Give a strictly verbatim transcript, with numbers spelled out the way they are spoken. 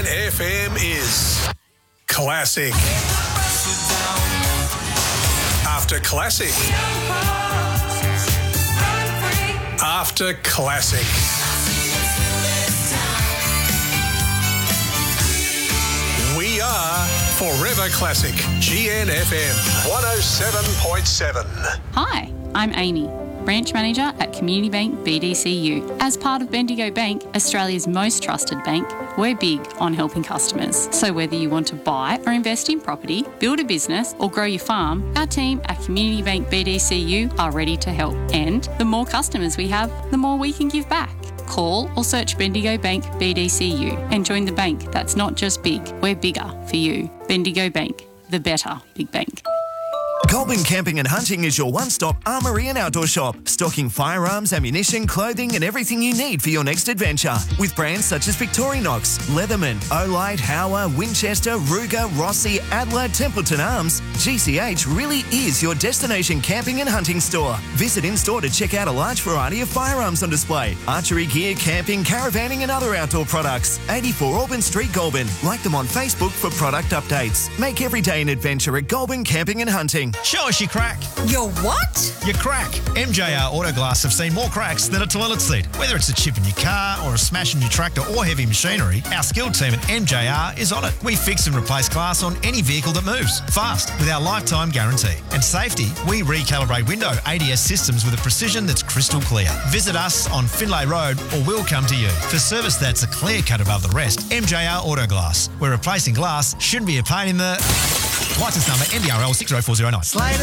F M is classic. After classic. After classic. We are Forever Classic. G N F M one oh seven point seven. Hi, I'm Amy, Branch Manager at Community Bank B D C U. As part of Bendigo Bank, Australia's most trusted bank, we're big on helping customers. So whether you want to buy or invest in property, build a business or grow your farm, our team at Community Bank B D C U are ready to help. And the more customers we have, the more we can give back. Call or search Bendigo Bank B D C U and join the bank that's not just big, we're bigger for you. Bendigo Bank, the better big bank. Goulburn Camping and Hunting is your one-stop armoury and outdoor shop, stocking firearms, ammunition, clothing and everything you need for your next adventure. With brands such as Victorinox, Leatherman, Olight, Hauer, Winchester, Ruger, Rossi, Adler, Templeton Arms, G C H really is your destination camping and hunting store. Visit in-store to check out a large variety of firearms on display, archery gear, camping, caravanning and other outdoor products. eighty-four Auburn Street, Goulburn. Like them on Facebook for product updates. Make every day an adventure at Goulburn Camping and Hunting. Show us your crack. Your what? Your crack. M J R Autoglass have seen more cracks than a toilet seat. Whether it's a chip in your car or a smash in your tractor or heavy machinery, our skilled team at M J R is on it. We fix and replace glass on any vehicle that moves, fast, with our lifetime guarantee. And safety, we recalibrate window A D S systems with a precision that's crystal clear. Visit us on Finlay Road or we'll come to you. For service that's a clear cut above the rest, M J R Autoglass, where replacing glass shouldn't be a pain in the... License number N D R L six oh four oh nine.